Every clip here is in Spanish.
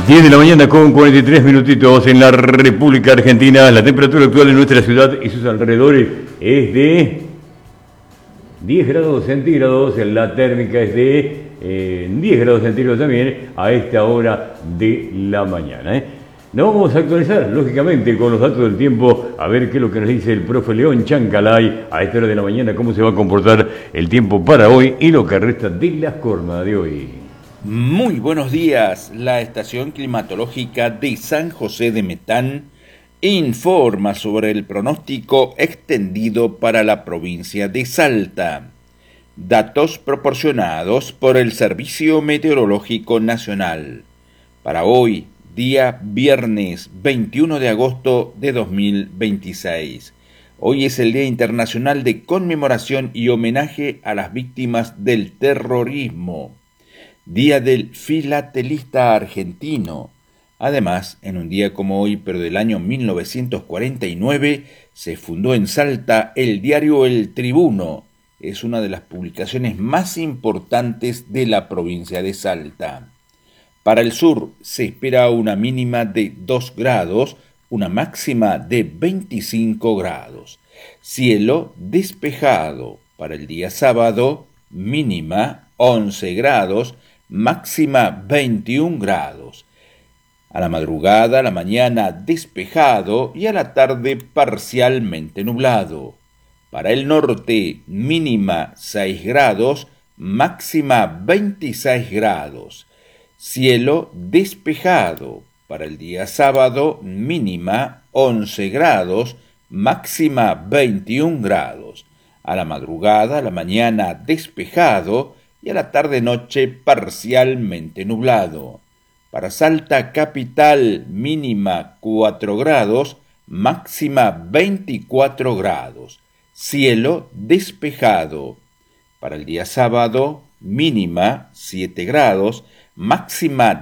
10 de la mañana con 43 minutitos en la República Argentina. La temperatura actual en nuestra ciudad y sus alrededores es de 10 grados centígrados. La térmica es de 10 grados centígrados también a esta hora de la mañana. Nos vamos a actualizar, lógicamente, con los datos del tiempo, a ver qué es lo que nos dice el profe León Chancalay a esta hora de la mañana, cómo se va a comportar el tiempo para hoy y lo que resta de la jornada de hoy. Muy buenos días. La estación climatológica de San José de Metán informa sobre el pronóstico extendido para la provincia de Salta. Datos proporcionados por el Servicio Meteorológico Nacional. Para hoy, día viernes 21 de agosto de 2026. Hoy es el Día Internacional de Conmemoración y Homenaje a las Víctimas del Terrorismo. Día del Filatelista Argentino. Además, en un día como hoy, pero del año 1949, se fundó en Salta el diario El Tribuno. Es una de las publicaciones más importantes de la provincia de Salta. Para el sur se espera una mínima de 2 grados, una máxima de 25 grados. Cielo despejado. Para el día sábado, mínima 11 grados, máxima 21 grados. A la madrugada, a la mañana despejado y a la tarde parcialmente nublado. Para el norte, mínima 6 grados, máxima 26 grados. Cielo despejado. Para el día sábado, mínima 11 grados, máxima 21 grados. A la madrugada, a la mañana despejado y a la tarde-noche parcialmente nublado. Para Salta capital, mínima 4 grados, máxima 24 grados. Cielo despejado. Para el día sábado, mínima 7 grados, máxima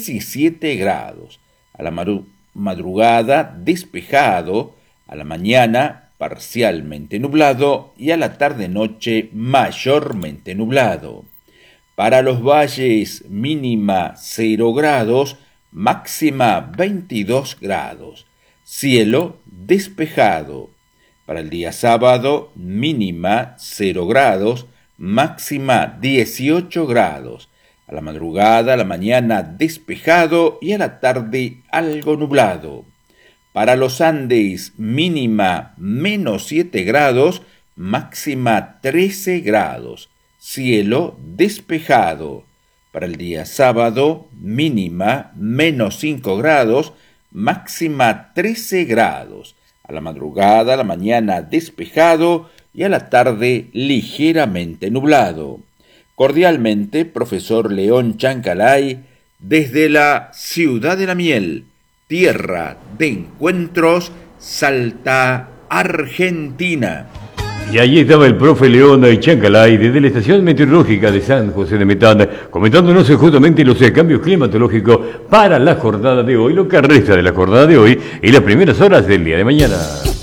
17 grados. A la madrugada despejado, a la mañana parcialmente nublado y a la tarde-noche mayormente nublado. Para los valles, mínima 0 grados, máxima 22 grados. Cielo despejado. Para el día sábado, mínima 0 grados, máxima 18 grados. A la madrugada, a la mañana despejado y a la tarde algo nublado. Para los Andes, mínima menos 7 grados, máxima 13 grados. Cielo despejado. Para el día sábado, mínima menos 5 grados, máxima 13 grados. A la madrugada, a la mañana despejado y a la tarde ligeramente nublado. Cordialmente, profesor León Chancalay, desde la Ciudad de la Miel, tierra de encuentros, Salta, Argentina. Y allí estaba el profe León Chancalay desde la estación meteorológica de San José de Metán, comentándonos justamente los cambios climatológicos para la jornada de hoy, lo que resta de la jornada de hoy y las primeras horas del día de mañana.